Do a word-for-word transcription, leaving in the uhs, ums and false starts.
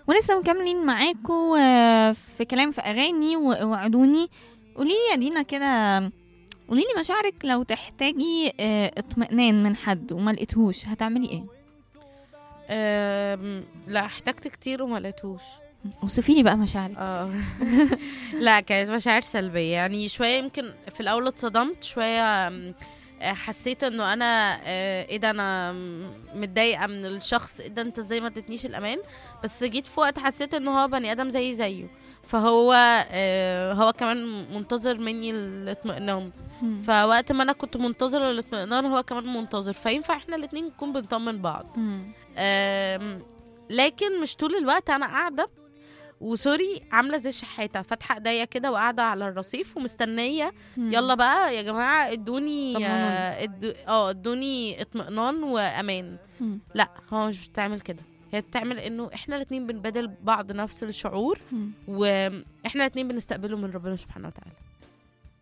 ولسه مكملين معاكم في كلام في اغاني ووعدوني. قولي لي يا دينا كده، قولي لي مشاعرك لو تحتاجي آه، اطمئنان من حد وما لقيتهوش هتعملي ايه؟ أم، لا احتجت كتير وما لقيتهوش. وصفي لي بقى مشاعرك. اه لا كانت مشاعر سلبية، يعني شوية يمكن في الأول اتصدمت شوية. أم، آه، حسيت انه انا آه، ايه ده، انا متضايقة من الشخص، ايه ده انت ازاي ما ادتنيش الامان. بس جيت في وقت حسيت انه هو بني ادم زي زيه، فهو آه، هو كمان منتظر مني الاطمئنان. مم. فوقت ما انا كنت منتظرة الاطمئنان هو كمان منتظر، فينفع احنا الاتنين نكون بنطمن بعض. مم. آم، لكن مش طول الوقت انا قاعده وسوري عامله زي الشحاته فاتحه ايديا كده وقاعده على الرصيف ومستنيه. مم. يلا بقى يا جماعه ادوني طمنوني. آه، ادو- اه ادوني اطمئنان وامان. مم. لا هو مش بتعمل كده، هي بتعمل انه احنا الاتنين بنبادل بعض نفس الشعور، مم. واحنا الاتنين بنستقبله من ربنا سبحانه وتعالى.